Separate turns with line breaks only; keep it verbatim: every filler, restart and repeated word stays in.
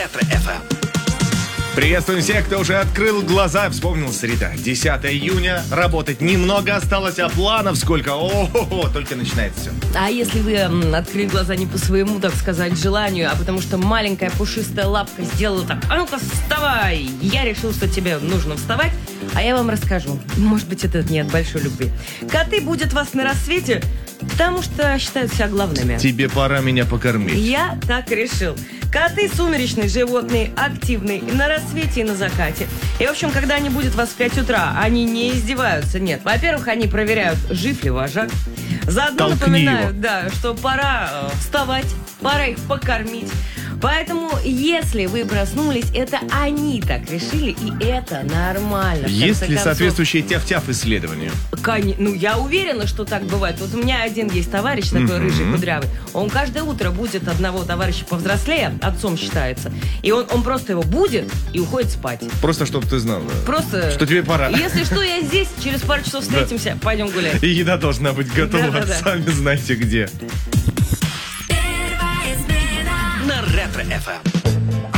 Ретро-эф эм.
Приветствуем всех, кто уже открыл глаза, вспомнил среда. десятого июня, работать немного осталось, а планов сколько. О-хо-хо, только начинается все.
А если вы м, открыли глаза не по своему, так сказать, желанию, а потому что маленькая пушистая лапка сделала так: а ну-ка вставай! Я решил, что тебе нужно вставать, а я вам расскажу. Может быть, это не от большой любви. Коты будут вас на рассвете, потому что считают себя главными.
Тебе пора меня покормить.
Я так решил. Коты сумеречные животные, активные и на рассвете, и на закате. И, в общем, когда они будут вас в пять утра, они не издеваются, нет. Во-первых, они проверяют, жив ли вожак. Заодно
Толкни
напоминают,
его.
да, что пора э, вставать, пора их покормить. Поэтому, если вы проснулись, это они так решили, и это нормально. В
Есть
конце
ли
концов.
соответствующие тяв-тяв исследования?
Кони- Ну, я уверена, что так бывает. Вот у меня один есть товарищ, такой
Мгм.
рыжий, кудрявый. Он каждое утро будет одного товарища повзрослее, отцом считается. И он, он просто его будет и уходит спать.
Просто, чтобы ты знал,
Просто...
что тебе пора.
Если что, я здесь, через пару часов встретимся, пойдем гулять.
И еда должна быть готова,
Да-да-да.
сами знаете где.
На Ретро-эф эм.